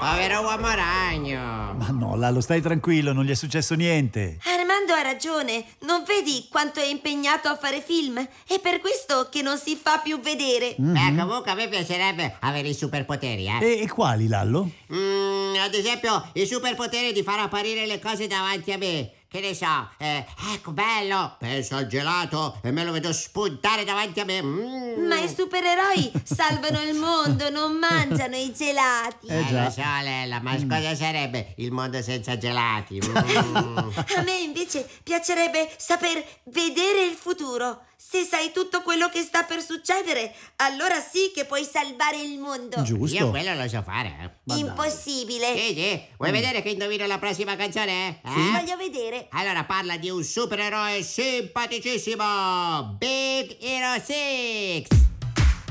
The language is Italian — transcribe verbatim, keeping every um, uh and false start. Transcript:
Povero uomo ragno. Ma no, Lallo, stai tranquillo, non gli è successo niente. Armando ha ragione. Non vedi quanto è impegnato a fare film? È per questo che non si fa più vedere. Mm-hmm. Beh, comunque a me piacerebbe avere i superpoteri, eh. E, e quali, Lallo? Mm, ad esempio, il superpotere di far apparire le cose davanti a me. Che ne so, eh, ecco, bello, penso al gelato e me lo vedo spuntare davanti a me. Mm. Ma i supereroi salvano il mondo, non mangiano i gelati. Eh, Eh, già. lo so, Lella, ma mm. cosa sarebbe il mondo senza gelati? Mm. A me invece piacerebbe saper vedere il futuro. Se sai tutto quello che sta per succedere, allora sì che puoi salvare il mondo. Giusto. Io quello lo so fare, eh. Ma Impossibile. Sì, sì. Vuoi mm. vedere che indovino la prossima canzone? Eh? Sì, voglio vedere. Allora parla di un supereroe simpaticissimo, Big Hero Six.